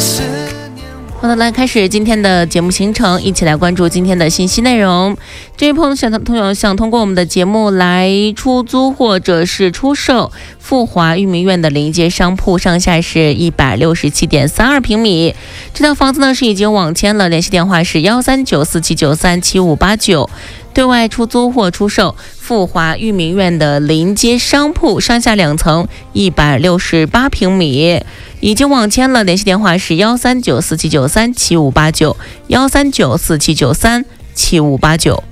好的，来开始今天的节目行程，一起来关注今天的信息内容。这位朋友想通过我们的节目来出租或者是出售富华裕民苑的临街商铺，上下是167.32平米。这套房子呢是已经网签了，联系电话是13947937589。对外出租或出售富华裕民苑的临街商铺，上下2层，168平米，已经网签了，联系电话是13947937589，13947937589。